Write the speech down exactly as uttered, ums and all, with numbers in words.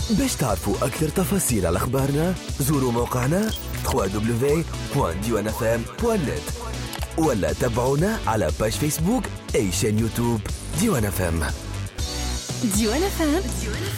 باش تعرفوا أكثر تفاصيل على أخبارنا زوروا موقعنا دبليو دبليو دبليو دوت ديوان اف ام دوت نت ولا تابعونا على باج فيسبوك أي شان يوتيوب ديوان اف ام. ديوان اف ام